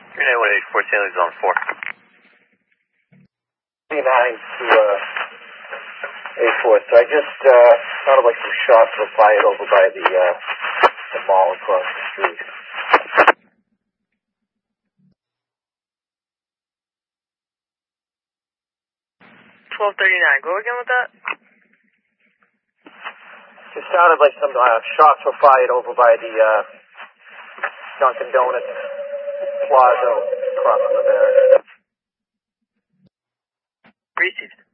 39184, Stanley Zone 4. 39 to 84. So I just sounded like some shots were fired over by the mall across the street. 1239. Go again with that? It sounded like some shots were fired over by the Dunkin' Donuts Plaza across from the barracks. Received.